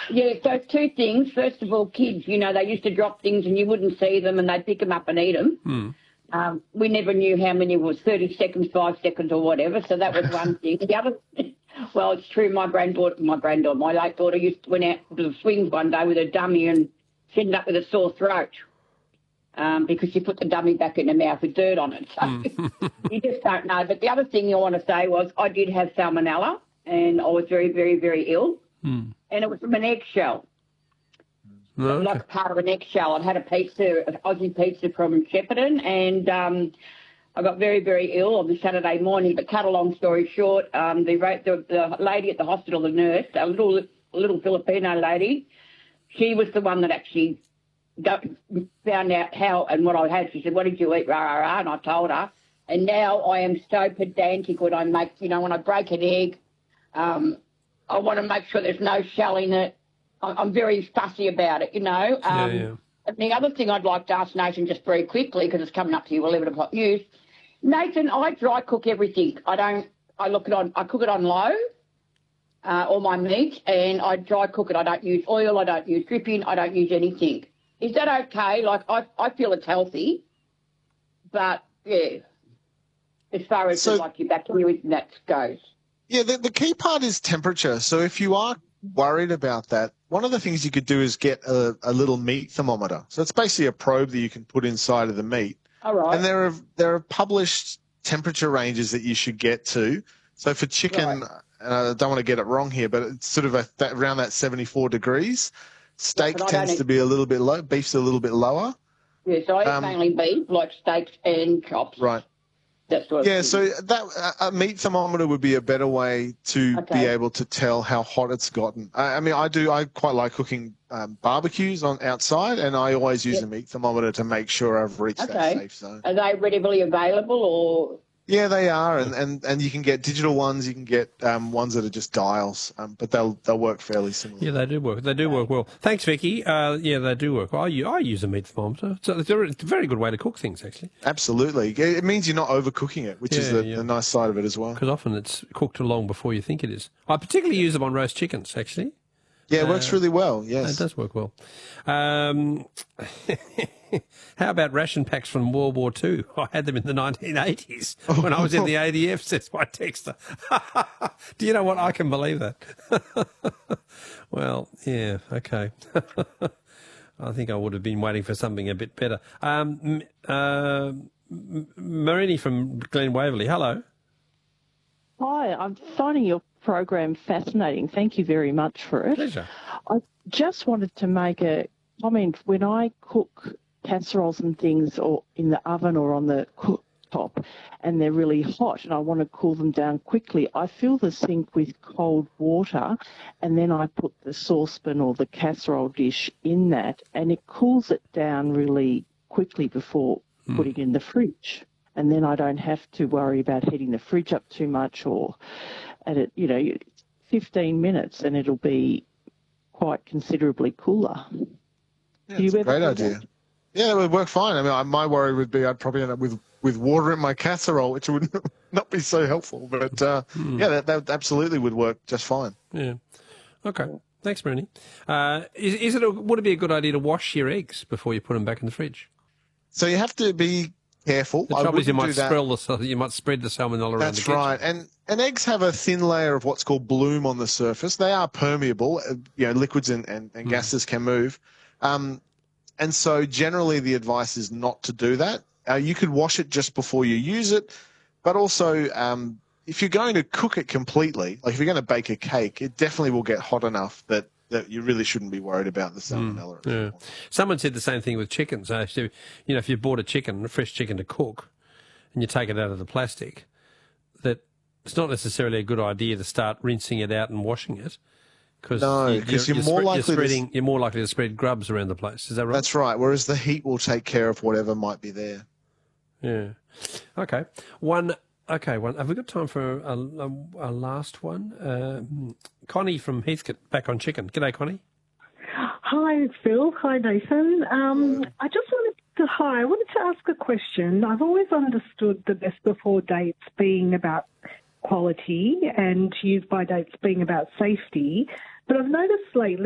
Yeah, so two things. First of all, kids, they used to drop things and you wouldn't see them and they'd pick them up and eat them. We never knew how many it was, 30 seconds, 5 seconds or whatever, so that was one thing. The other, well, it's true, my late daughter went out to the swings one day with a dummy and she ended up with a sore throat because she put the dummy back in her mouth with dirt on it. So you just don't know. But the other thing I want to say was I did have salmonella and I was very, very, very ill. And it was from an eggshell. Okay. Like part of an eggshell. I'd had an Aussie pizza from Shepparton, and I got very, very ill on the Saturday morning. But cut a long story short, the lady at the hospital, the nurse, a little Filipino lady, she was the one that actually found out how and what I had. She said, "What did you eat?" Rah, rah, rah, and I told her. And now I am so pedantic when I make, when I break an egg, I want to make sure there's no shell in it. I'm very fussy about it, Yeah. And the other thing I'd like to ask Nathan just very quickly, because it's coming up to you 11 o'clock news. Nathan, I dry cook everything. I cook it on low, all my meat, and I dry cook it. I don't use oil, I don't use dripping, I don't use anything. Is that okay? Like, I feel it's healthy, but, yeah, as far as your bacteria and that goes. Yeah, the key part is temperature. So if you are worried about that, one of the things you could do is get a little meat thermometer. So it's basically a probe that you can put inside of the meat. All right. And there are published temperature ranges that you should get to. So for chicken, and I don't want to get it wrong here, but it's sort of around that 74 degrees. Steak tends to be a little bit low. Beef's a little bit lower. Yeah, so I eat mainly beef, like steaks and chops. Right. So that a meat thermometer would be a better way to be able to tell how hot it's gotten. I quite like cooking barbecues outside, and I always use a meat thermometer to make sure I've reached that safe zone. Are they readily available or? Yeah, they are, and you can get digital ones. You can get ones that are just dials, but they'll work fairly similarly. Yeah, they do work. They do work well. Thanks, Vicky. Yeah, they do work. I use a meat thermometer. So it's a very good way to cook things, actually. Absolutely. It means you're not overcooking it, which is the nice side of it as well. Because often it's cooked long before you think it is. I particularly use them on roast chickens, actually. Yeah, it works really well, yes. It does work well. How about ration packs from World War II? I had them in the 1980s when I was in the ADF, says my texter. Do you know what? I can believe that. Well, yeah, okay. I think I would have been waiting for something a bit better. Marini from Glen Waverley, hello. Hi, I'm finding your program fascinating. Thank you very much for it. Pleasure. I just wanted to make a comment. When I cook casseroles and things or in the oven or on the cooktop and they're really hot and I want to cool them down quickly, I fill the sink with cold water and then I put the saucepan or the casserole dish in that and it cools it down really quickly before putting it in the fridge. And then I don't have to worry about heating the fridge up too much or at it, 15 minutes and it'll be quite considerably cooler. Yeah, it's a great idea. Yeah, it would work fine. I mean, my worry would be I'd probably end up with water in my casserole, which would not be so helpful. But, that absolutely would work just fine. Yeah. Okay. Thanks, Marini. Would it be a good idea to wash your eggs before you put them back in the fridge? So you have to be careful. The trouble is you might spread the salmonella around the kitchen. That's right. And eggs have a thin layer of what's called bloom on the surface. They are permeable. Liquids and gases can move. And so generally the advice is not to do that. You could wash it just before you use it. But also, if you're going to cook it completely, like if you're going to bake a cake, it definitely will get hot enough that you really shouldn't be worried about the salmonella. Yeah. Someone said the same thing with chicken. So, if you bought a fresh chicken to cook, and you take it out of the plastic, that it's not necessarily a good idea to start rinsing it out and washing it. Because you're more likely to spread grubs around the place. Is that right? That's right. Whereas the heat will take care of whatever might be there. Yeah. Okay. Have we got time for a last one? Connie from Heathcote, back on chicken. G'day, Connie. Hi, Phil. Hi, Nathan. I wanted to ask a question. I've always understood the best before dates being about quality and use by dates being about safety, but I've noticed lately